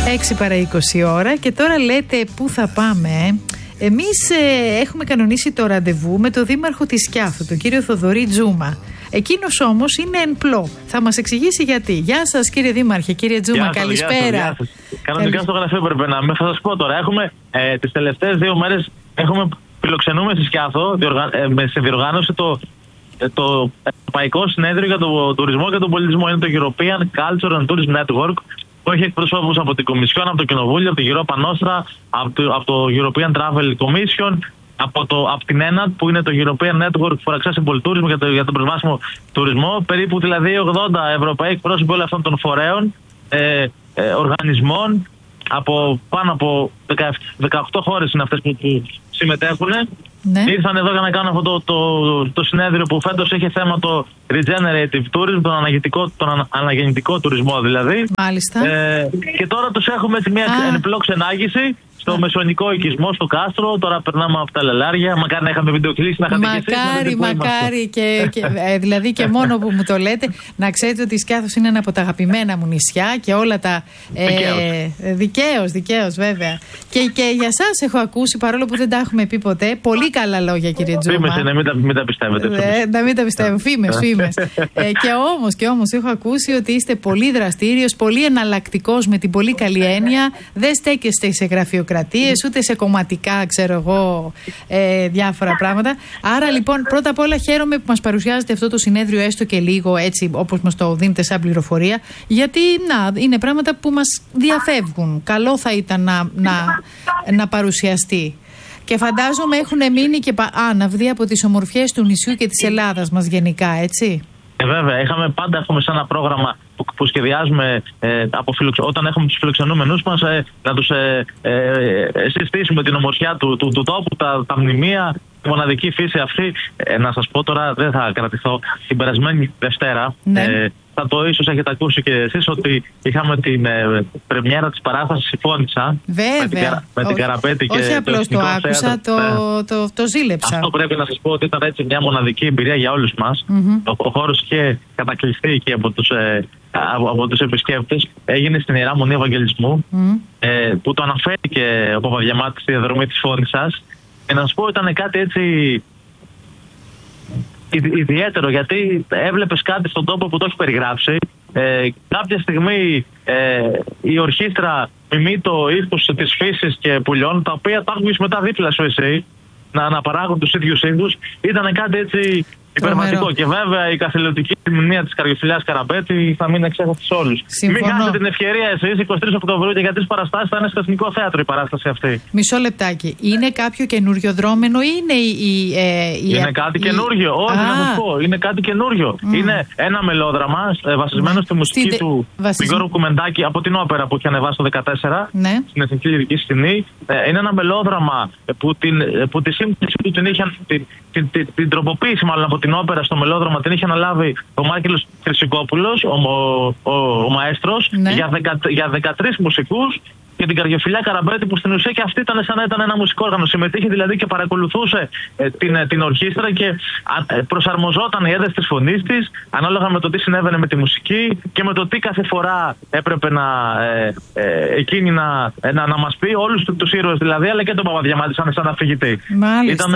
6 παρά 20 ώρα και τώρα λέτε πού θα πάμε. Εμείς έχουμε κανονίσει το ραντεβού με τον δήμαρχο της Σκιάθου, τον κύριο Θοδωρή Τζούμα. Εκείνος όμως είναι εν πλώ. Θα μας εξηγήσει γιατί. Γεια σας κύριε Δήμαρχε, κύριε Τζούμα, καλησπέρα. Κανονικά στο γραφείο πρέπει να είμαι. Θα σας πω τώρα, έχουμε τις τελευταίες 2 μέρες φιλοξενούμε στη Σκιάθο σε διοργάνωση το Ευρωπαϊκό Συνέδριο για τον Τουρισμό και τον Πολιτισμό. Είναι το European Culture and Tourism Network, που έχει εκπροσώπους από την Κομισιόν, από το Κοινοβούλιο, από την Europa Nostra, από το European Travel Commission, από την ENAT, που είναι το European Network for Accessible Tourism για τον προσβάσιμο τουρισμό. Περίπου δηλαδή 80 Ευρωπαίοι εκπρόσωποι όλων αυτών των φορέων, οργανισμών, από πάνω από 18 χώρες είναι αυτές που συμμετέχουν. Ναι. Ήρθαν εδώ για να κάνουν αυτό το συνέδριο που φέτος έχει θέμα το Regenerative Tourism, τον αναγεννητικό τουρισμό δηλαδή. Μάλιστα. Και τώρα τους έχουμε σε μια ενεπλό ξενάγηση στο μεσονικό οικισμό, στο Κάστρο. Τώρα περνάμε από τα λελάρια. Μακάρι να είχαμε βιντεοκλήσεις, να είχατε μακάρι και δηλαδή και μόνο που μου το λέτε, να ξέρετε ότι η Σκιάθος είναι ένα από τα αγαπημένα μου νησιά και όλα τα. Δικαίως, βέβαια. Και για σας έχω ακούσει, παρόλο που δεν τα έχουμε πει ποτέ, πολύ καλά λόγια, κύριε Τζούμα. Φήμες είναι, μην τα πιστεύετε. Να μην τα πιστεύω. Φήμες. Και όμως έχω ακούσει ότι είστε πολύ δραστήριος, πολύ εναλλακτικός με την πολύ καλή έννοια. Δεν στέκεστε σε γραφειοκρατίες, ούτε σε κομματικά, ξέρω εγώ, διάφορα πράγματα. Άρα λοιπόν, πρώτα απ' όλα χαίρομαι που μας παρουσιάζετε αυτό το συνέδριο, έστω και λίγο έτσι, όπως μας το δίνετε σαν πληροφορία, γιατί είναι πράγματα που μας διαφεύγουν. Καλό θα ήταν να παρουσιαστεί. Και φαντάζομαι έχουν μείνει και άναυδοι από τις ομορφιές του νησιού και της Ελλάδας μας γενικά, έτσι. Βέβαια, πάντα έχουμε σαν ένα πρόγραμμα που σχεδιάζουμε όταν έχουμε τους φιλοξενούμενους μας να τους συστήσουμε την ομορφιά του τόπου, τα μνημεία, τη μοναδική φύση αυτή. Να σας πω τώρα, δεν θα κρατηθώ, την περασμένη Δευτέρα, θα το ίσως έχετε ακούσει και εσείς, ότι είχαμε την πρεμιέρα της παράστασης η Φώνησα. Βέβαια. Με την Καραπέτη και όχι απλώς το άκουσα, το ζήλεψα. Αυτό πρέπει να σας πω ότι ήταν έτσι μια μοναδική εμπειρία για όλους μας. Ο χώρος είχε κατακλειστεί και από τους επισκέπτες. Έγινε στην Ιερά Μονή Ευαγγελισμού, που το αναφέρει και ο Παπαδιαμάτης στη διαδρομή της Φώνησας. Και να σας πω, ήταν κάτι έτσι ιδιαίτερο, γιατί έβλεπες κάτι στον τόπο που το έχει περιγράψει. Κάποια στιγμή η ορχήστρα μιμεί το ύφος της φύσης και πουλιών, τα οποία τα έχουν μετά δίπλα σου εσύ να παράγουν τους ίδιους ήχους. Ήταν κάτι έτσι υπερβατικό. Και βέβαια η καθηλωτική μνήμα της Καριοφυλιάς Καραπέτη θα μείνει εξέχαστη σε όλους. Μην χάσετε την ευκαιρία εσείς, 23 Οκτωβρίου, και για τις παραστάσεις θα είναι στο Εθνικό Θέατρο η παράσταση αυτή. Μισό λεπτάκι. Είναι κάποιο καινούριο δρόμενο ή είναι κάτι καινούριο. Όχι, να σας πω. Είναι κάτι καινούριο. Είναι ένα μελόδραμα βασισμένο στη μουσική του Γιώργου Κουμεντάκη από την όπερα που είχε ανεβάσει το 2014 στην Εθνική Λυρική Σκηνή. Είναι ένα μελόδραμα που τη σύμπτωση του την τροποποίηση μάλλον από την όπερα στο μελόδραμα την είχε αναλάβει ο Μάκελος Χρυσικόπουλος, ο μαέστρος, για 13 μουσικούς, και την Καριοφυλιά Καραπέτη, που στην ουσία και αυτή ήταν σαν να ήταν ένα μουσικό όργανο. Συμμετείχε δηλαδή και παρακολουθούσε την ορχήστρα και προσαρμοζόταν η ένταση της φωνής της ανάλογα με το τι συνέβαινε με τη μουσική και με το τι κάθε φορά έπρεπε εκείνη να μας πει, όλους τους ήρωες δηλαδή, αλλά και τον Παπαδιαμάτη σαν αφηγητή. Μάλιστα.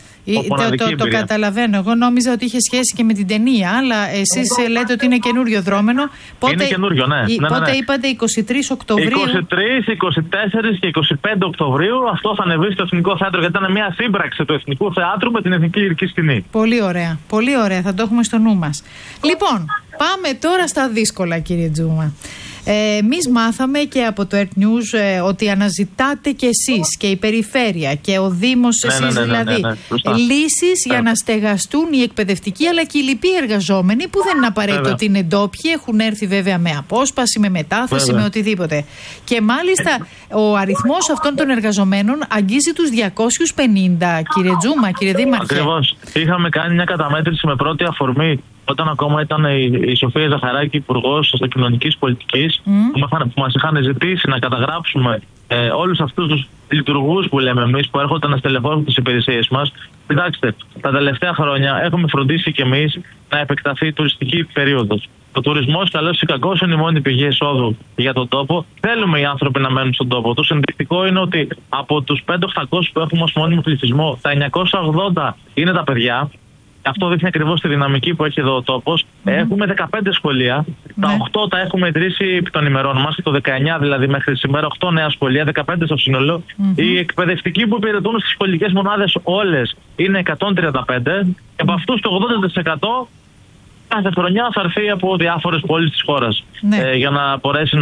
Το καταλαβαίνω. Εγώ νόμιζα ότι είχε σχέση και με την ταινία, αλλά εσείς λέτε ότι είναι καινούριο δρόμενο. Είναι καινούριο, ναι. Πότε είπατε 23 Οκτωβρίου. 23, 24 και 25 Οκτωβρίου αυτό θα ανεβεί στο Εθνικό Θέατρο, γιατί ήταν μια σύμπραξη του Εθνικού Θεάτρου με την Εθνική Λυρική Σκηνή. Πολύ ωραία. Πολύ ωραία. Θα το έχουμε στο νου μας. Λοιπόν, πάμε τώρα στα δύσκολα, κύριε Τζούμα. Εμείς μάθαμε και από το Earth News ότι αναζητάτε και εσείς και η περιφέρεια και ο Δήμος, εσείς δηλαδή, λύσεις για να στεγαστούν οι εκπαιδευτικοί αλλά και οι λοιποί εργαζόμενοι, που δεν είναι απαραίτητο ότι είναι ντόπιοι, έχουν έρθει βέβαια με απόσπαση, με μετάθεση, με οτιδήποτε. Και μάλιστα ο αριθμός αυτών των εργαζομένων αγγίζει τους 250, κύριε Τζούμα, κύριε Δήμαρχε. Ακριβώς. Είχαμε κάνει μια καταμέτρηση με πρώτη αφορμή όταν ακόμα ήταν η Σοφία Ζαχαράκη, υπουργός κοινωνικής πολιτικής, που μας είχαν ζητήσει να καταγράψουμε όλους αυτούς τους λειτουργούς που λέμε εμείς, που έρχονται να στελεχώσουν τις υπηρεσίες μας. Κοιτάξτε, τα τελευταία χρόνια έχουμε φροντίσει κι εμείς να επεκταθεί η τουριστική περίοδος. Ο τουρισμός, καλός ή κακός, είναι η μόνη πηγή εισόδου για τον τόπο. Θέλουμε οι άνθρωποι να μένουν στον τόπο. Το ενδεικτικό είναι ότι από τους 5.800 που έχουμε ως μόνιμο πληθυσμό, τα 980 είναι τα παιδιά. Αυτό δείχνει ακριβώς τη δυναμική που έχει εδώ ο τόπος. Έχουμε 15 σχολεία. Τα 8 τα έχουμε ιδρύσει επί των ημερών μας. Το 19 δηλαδή μέχρι σήμερα, 8 νέα σχολεία, 15 στο σύνολο. Οι εκπαιδευτικοί που υπηρετούν στις σχολικές μονάδες όλες είναι 135. Και από αυτούς το 80% κάθε χρονιά θα έρθει από διάφορες πόλεις της χώρας. Για να μπορέσει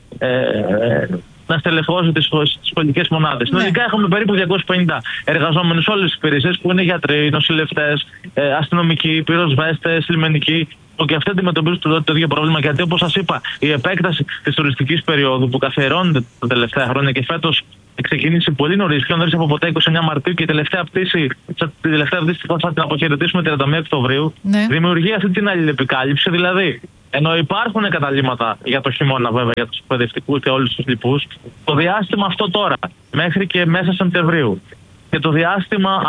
να στελεχώσει τις σχολικές μονάδες. Συνολικά έχουμε περίπου 250 εργαζόμενους σε όλες τις υπηρεσίες, που είναι γιατροί, νοσηλευτές, αστυνομικοί, πυροσβέστες, λιμενικοί. Και αυτοί αντιμετωπίζουν το ίδιο πρόβλημα, γιατί όπως σας είπα, η επέκταση της τουριστικής περίοδου που καθιερώνεται τα τελευταία χρόνια και φέτος ξεκίνησε πολύ νωρίς, πιο νωρίς από ποτέ, 29 Μαρτίου, και η τελευταία πτήση θα την αποχαιρετήσουμε 31 Οκτωβρίου, δημιουργεί αυτή την αλληλεπικάλυψη. Δηλαδή, ενώ υπάρχουν καταλήμματα για το χειμώνα, βέβαια, για τους εκπαιδευτικούς και όλους τους λοιπούς, το διάστημα αυτό τώρα, μέχρι και μέσα Σεπτεμβρίου, και το διάστημα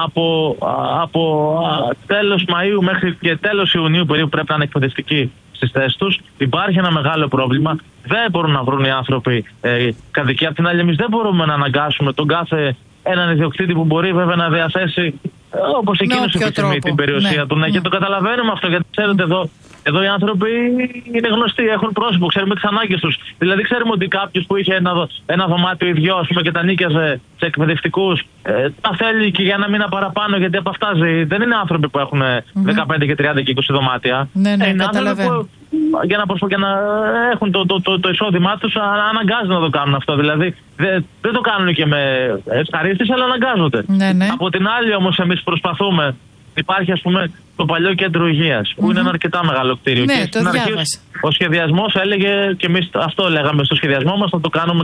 από τέλος Μαΐου μέχρι και τέλος Ιουνίου περίπου πρέπει να είναι εκπαιδευτικοί στις θέσεις τους, υπάρχει ένα μεγάλο πρόβλημα. Δεν μπορούν να βρουν οι άνθρωποι κατοικία. Απ' την άλλη, εμείς δεν μπορούμε να αναγκάσουμε τον κάθε έναν ιδιοκτήτη που μπορεί βέβαια να διαθέσει όπως εκείνος επιθυμεί την περιουσία του. Και το καταλαβαίνουμε αυτό, γιατί ξέρετε εδώ οι άνθρωποι είναι γνωστοί, έχουν πρόσωπο, ξέρουμε τις ανάγκες τους. Δηλαδή, ξέρουμε ότι κάποιος που είχε ένα δωμάτιο ή δυο, ας πούμε, και τα νίκιαζε σε εκπαιδευτικούς, τα θέλει και για ένα μήνα παραπάνω, γιατί από αυτά ζει. Δεν είναι άνθρωποι που έχουν 15 και 30 και 20 δωμάτια. Είναι άνθρωποι που για να έχουν το εισόδημά τους αναγκάζονται να το κάνουν αυτό. Δηλαδή, δεν το κάνουν και με ευχαρίστηση, αλλά αναγκάζονται. Από την άλλη, όμως, εμείς προσπαθούμε. Υπάρχει, ας πούμε, το παλιό κέντρο υγείας, που είναι ένα αρκετά μεγάλο κτίριο. Ναι, και στην αρχή ο σχεδιασμός έλεγε, και εμείς αυτό λέγαμε στο σχεδιασμό μας, να το κάνουμε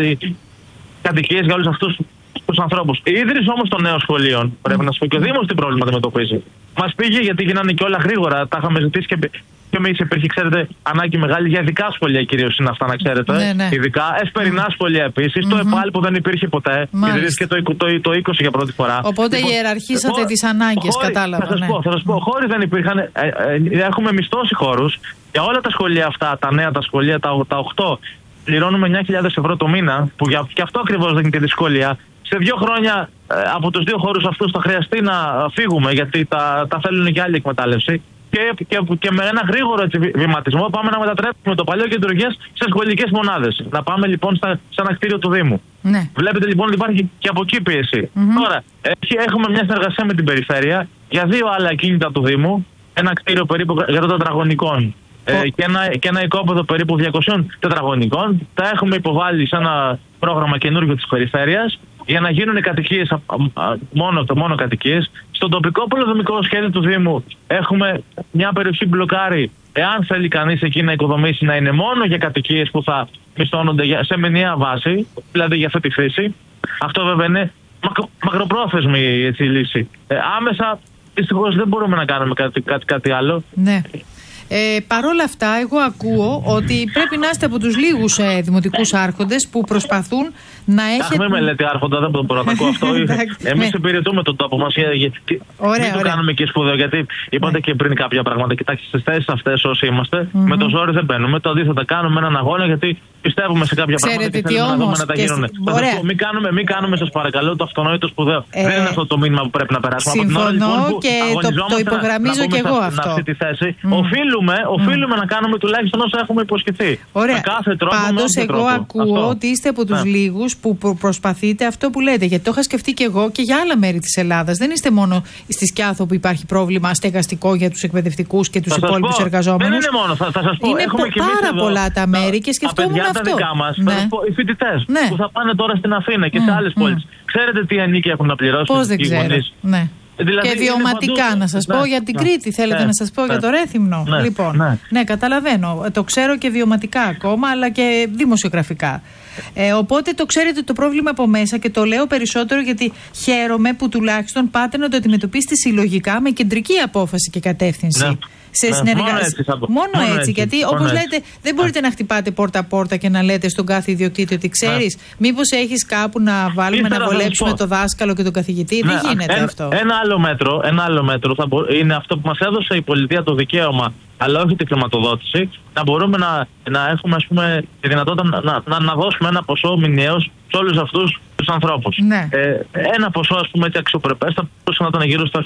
κατοικίες για όλους αυτούς τους ανθρώπους. Η ίδρυση όμως των νέων σχολείων, πρέπει να σου πω, και ο Δήμος τι πρόβλημα αντιμετωπίζει. Μας πήγε, γιατί γίνανε και όλα γρήγορα, τα είχαμε ζητήσει και εμείς, υπήρχε, ξέρετε, ανάγκη μεγάλη για ειδικά σχολεία, κυρίως είναι αυτά, να ξέρετε. Ειδικά, εσπερινά σχολεία επίσης. Το ΕΠΑΛ που δεν υπήρχε ποτέ, ιδρύθηκε το 20 για πρώτη φορά. Οπότε ιεραρχήσατε τις ανάγκες, κατάλαβα. Θα σας πω, χώροι δεν υπήρχαν. Έχουμε μισθώσει χώρους για όλα τα σχολεία αυτά, τα νέα τα σχολεία, τα 8. Πληρώνουμε 9.000 ευρώ το μήνα, που και αυτό ακριβώς δεν είναι τη δυσκολία. Σε 2 χρόνια από τους 2 χώρους αυτούς θα χρειαστεί να φύγουμε, γιατί τα θέλουν για άλλη εκμετάλλευση. Και με ένα γρήγορο βηματισμό πάμε να μετατρέψουμε το παλιό κέντρο υγείας σε σχολικές μονάδες. Να πάμε λοιπόν σε ένα κτίριο του Δήμου. Βλέπετε λοιπόν ότι υπάρχει και από εκεί πίεση. Τώρα, έχουμε μια συνεργασία με την περιφέρεια για 2 άλλα ακίνητα του Δήμου. Ένα κτίριο περίπου 100 τετραγωνικών και ένα οικόπεδο περίπου 200 τετραγωνικών. Τα έχουμε υποβάλει σε ένα πρόγραμμα καινούργιο της περιφέρειας για να γίνουν κατοικίες, μόνο κατοικίες. Στο τοπικό πολεοδομικό σχέδιο του Δήμου έχουμε μια περιοχή μπλοκάρι. Εάν θέλει κανείς εκεί να οικοδομήσει, να είναι μόνο για κατοικίες που θα μισθώνονται σε μηνιαία βάση, δηλαδή για αυτή τη χρήση. Αυτό βέβαια είναι μακροπρόθεσμη η λύση. Άμεσα, δυστυχώς δεν μπορούμε να κάνουμε κάτι άλλο. Ναι. Παρ' όλα αυτά, εγώ ακούω ότι πρέπει να είστε από τους λίγους δημοτικούς άρχοντες που προσπαθούν να έχετε. Μην με λέτε άρχοντα, δεν μπορώ να ακούω αυτό. Εμείς υπηρετούμε τον τόπο μας. Μην το κάνουμε και σπουδαίο, γιατί είπατε και πριν κάποια πράγματα. Κοιτάξτε, στις θέσεις αυτές όσοι είμαστε, με το ζόρι δεν μπαίνουμε. Το αντίθετα, κάνουμε έναν αγώνα, γιατί πιστεύουμε σε κάποια πράγματα και θέλουμε να δούμε να τα γίνουν. Μην κάνουμε, σας παρακαλώ, το αυτονόητο σπουδαίο. Δεν είναι αυτό το μήνυμα που πρέπει να περάσουμε. Συμφωνώ και το υπογραμμίζω και εγώ αυτό. Αυτή τη θέση. Οφείλουμε να κάνουμε τουλάχιστον όσα έχουμε υποσχεθεί. Ωραία. Με κάθε τρόπο. Πάντως, εγώ ακούω ότι είστε από τους λίγους που προσπαθείτε αυτό που λέτε. Γιατί το είχα σκεφτεί και εγώ και για άλλα μέρη της Ελλάδας. Δεν είστε μόνο στη Σκιάθο που υπάρχει πρόβλημα στεγαστικό για τους εκπαιδευτικούς και τους υπόλοιπους εργαζόμενους. Δεν είναι μόνο. Θα σας πω. Είναι πάρα πολλά τα μέρη και σκεφτόμουν αυτό. Τα δικά μας, οι φοιτητές που θα πάνε τώρα στην Αθήνα και σε άλλες πόλεις. Ξέρετε τι ανήκει έχουν να πληρώσουν? Πώς δεν ξέρω. Δηλαδή, και βιωματικά να σας πω για την Κρήτη, θέλετε να σας πω για το Ρέθυμνο? Λοιπόν, ναι, καταλαβαίνω. Το ξέρω και βιωματικά ακόμα, αλλά και δημοσιογραφικά. Οπότε το ξέρετε το πρόβλημα από μέσα, και το λέω περισσότερο γιατί χαίρομαι που τουλάχιστον πάτε να το αντιμετωπίσετε συλλογικά με κεντρική απόφαση και κατεύθυνση. σε συνεργασία. Μόνο έτσι. Γιατί όπως λέτε, δεν μπορείτε να χτυπάτε πόρτα-πόρτα και να λέτε στον κάθε ιδιοκτήτη ότι ξέρεις, μήπως έχεις κάπου να βάλουμε να βολέψουμε το δάσκαλο και τον καθηγητή. Δεν γίνεται αυτό. Ένα άλλο μέτρο είναι αυτό που μας έδωσε η πολιτεία το δικαίωμα, αλλά όχι τη χρηματοδότηση, να μπορούμε να έχουμε, ας πούμε, τη δυνατότητα να δώσουμε ένα ποσό μηνιαίως σε όλους αυτούς τους ανθρώπους. Ναι. Ένα ποσό, ας πούμε, έτσι αξιοπρεπές, θα μπορούσε να ήταν γύρω στα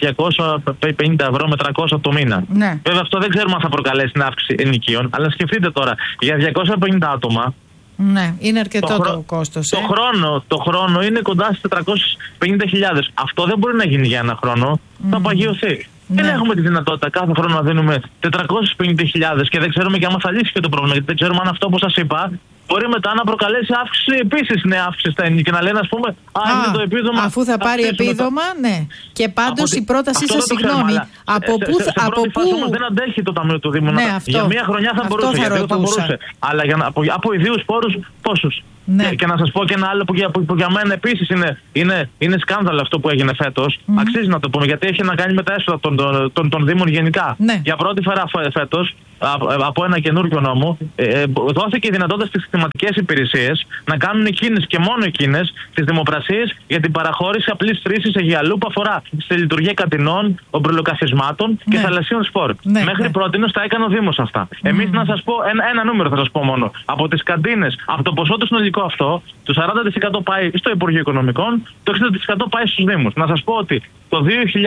250 ευρώ με 300 το μήνα. Ναι. Βέβαια, αυτό δεν ξέρουμε αν θα προκαλέσει την αύξηση ενοικίων, αλλά σκεφτείτε τώρα, για 250 άτομα. Ναι, είναι αρκετό το κόστος. Το χρόνο είναι κοντά στις 450.000. Αυτό δεν μπορεί να γίνει για ένα χρόνο. Θα παγιωθεί. Ναι. Δεν έχουμε τη δυνατότητα κάθε χρόνο να δίνουμε 450.000 και δεν ξέρουμε και άμα θα λύσει και το πρόβλημα. Γιατί δεν ξέρουμε αν αυτό που σας είπα μπορεί μετά να προκαλέσει αύξηση, επίσης νέα αύξηση στα ενοικία. Και να λένε, ας πούμε, είναι το επίδομα. Αφού θα πάρει επίδομα, ναι. Και πάντως η πρότασή σας, συγγνώμη. Από πού. Δεν αντέχει το Ταμείο του Δήμου. Για μία χρονιά θα μπορούσε. Θα μπορούσε. Αλλά από ιδίους πόρους πόσους. Ναι. Και να σας πω και ένα άλλο που για μένα επίσης είναι σκάνδαλο αυτό που έγινε φέτος. Αξίζει να το πούμε, γιατί έχει να κάνει με τα έσοδα των Δήμων γενικά. Ναι. Για πρώτη φορά φέτος, από ένα καινούργιο νόμο, δόθηκε η δυνατότητα στις συστηματικές υπηρεσίες να κάνουν εκείνες και μόνο εκείνες τις δημοπρασίες για την παραχώρηση απλής χρήσης Αιγιαλού που αφορά στη λειτουργία κατηνών, ομπρελοκαθισμάτων και θαλασσίων σπορ. Ναι, μέχρι πρότινος τα έκανε ο Δήμος αυτά. Εμείς, να σας πω, ένα νούμερο θα σας πω μόνο. Από τις καντίνες, από το ποσό το συνολικό αυτό, το 40% πάει στο Υπουργείο Οικονομικών, το 60% πάει στους Δήμους. Να σας πω ότι το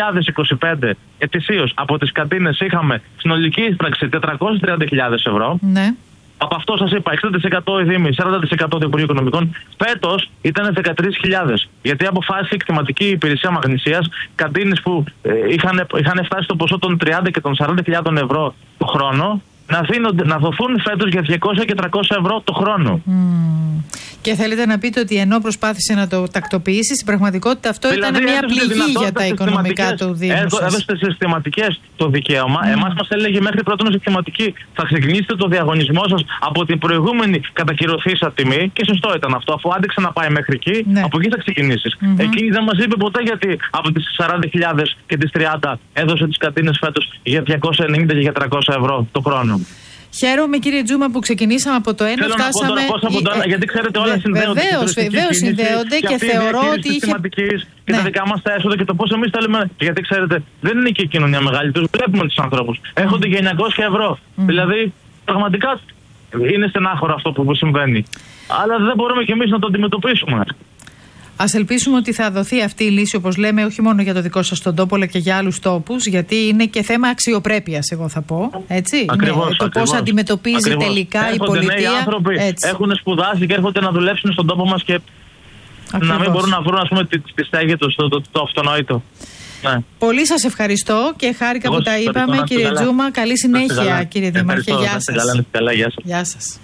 2025 ετησίως από τις καντίνες είχαμε συνολική ίσπραξη 430.000 ευρώ. Ναι. Από αυτό σας είπα 60% οι Δήμοι, 40% του Υπουργείου Οικονομικών. Φέτος ήταν 13.000. Γιατί αποφάσισε η κτηματική υπηρεσία Μαγνησίας καντίνες που είχαν φτάσει στο ποσό των 30 και των 40.000 ευρώ το χρόνο να δοθούν φέτος για 200 και 300 ευρώ το χρόνο. Και θέλετε να πείτε ότι ενώ προσπάθησε να το τακτοποιήσει, στην πραγματικότητα αυτό ήταν μια πληγή για τα οικονομικά του Δήμου. Έδωσε συστηματικές το δικαίωμα. Εμάς μας έλεγε μέχρι πρώτον συστηματική. Θα ξεκινήσετε το διαγωνισμό σας από την προηγούμενη κατακυρωθήσα τιμή. Και σωστό ήταν αυτό. Αφού άντεξε να πάει μέχρι εκεί, από εκεί θα ξεκινήσεις. Εκείνη δεν μας είπε ποτέ γιατί από τις 40.000 και τις 30 έδωσε τις κατίνες φέτος για 290 και για 300 ευρώ το χρόνο. Χαίρομαι, κύριε Τζούμα, που ξεκινήσαμε από το ένα, φτάσαμε. Γιατί ξέρετε, όλα συνδέονται. Βεβαίως συνδέονται και θεωρώ ότι είχε. Και τα δικά μας τα έσοδα και το πώς εμείς θέλουμε. Γιατί ξέρετε, δεν είναι και η κοινωνία μεγάλη. Τους βλέπουμε τους ανθρώπους. Έχονται για 900 ευρώ. Δηλαδή, πραγματικά είναι στενάχωρο αυτό που συμβαίνει. Αλλά δεν μπορούμε κι εμείς να το αντιμετωπίσουμε. Ας ελπίσουμε ότι θα δοθεί αυτή η λύση, όπως λέμε, όχι μόνο για το δικό σας τον τόπο, αλλά και για άλλους τόπους, γιατί είναι και θέμα αξιοπρέπειας, εγώ θα πω. Έτσι. Ακριβώς, το πώς αντιμετωπίζει τελικά η πολιτεία. Νέοι άνθρωποι έχουν σπουδάσει και έρχονται να δουλέψουν στον τόπο μας και να μην μπορούν να βρουν, ας πούμε, τη στέγη τους, το αυτονόητο. Ναι. Πολύ σας ευχαριστώ και χάρηκα που τα είπαμε, κύριε Τζούμα. Καλή συνέχεια, κύριε Δήμαρχε. Γεια σας. Γεια σας.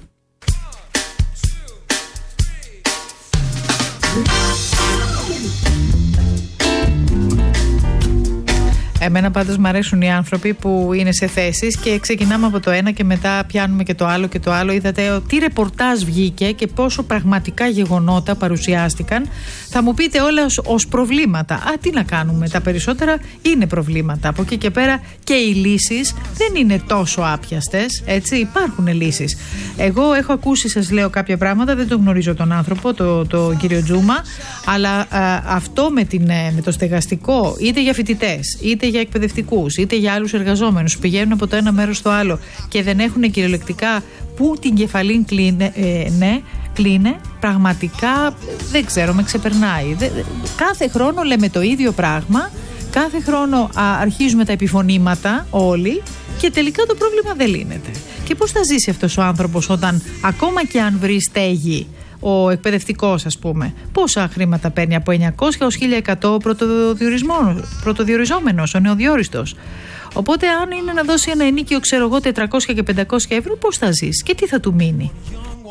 Εμένα πάντως μου αρέσουν οι άνθρωποι που είναι σε θέσεις και ξεκινάμε από το ένα και μετά πιάνουμε και το άλλο και το άλλο. Είδατε τι ρεπορτάζ βγήκε και πόσο πραγματικά γεγονότα παρουσιάστηκαν. Θα μου πείτε όλα ως προβλήματα. Τι να κάνουμε, τα περισσότερα είναι προβλήματα. Από εκεί και πέρα και οι λύσεις δεν είναι τόσο άπιαστες, έτσι, υπάρχουν λύσεις. Εγώ έχω ακούσει, σας λέω, κάποια πράγματα, δεν τον γνωρίζω τον άνθρωπο, το κύριο Τζούμα, αλλά αυτό με το στεγαστικό, είτε για φοιτητές, είτε για εκπαιδευτικούς, είτε για άλλους εργαζόμενους που πηγαίνουν από το ένα μέρος στο άλλο και δεν έχουν κυριολεκτικά που την κεφαλήν κλείνε, πραγματικά δεν ξέρω, με ξεπερνάει. Κάθε χρόνο λέμε το ίδιο πράγμα, κάθε χρόνο αρχίζουμε τα επιφωνήματα όλοι και τελικά το πρόβλημα δεν λύνεται. Και πώς θα ζήσει αυτός ο άνθρωπος όταν ακόμα και αν βρει στέγη, ο εκπαιδευτικός, ας πούμε, πόσα χρήματα παίρνει, από 900 ως 1100 πρωτοδιοριζόμενος, ο νεοδιόριστος. Οπότε αν είναι να δώσει ένα ενίκιο, ξέρω εγώ, 400 και 500 ευρώ, πώς θα ζήσει και τι θα του μείνει.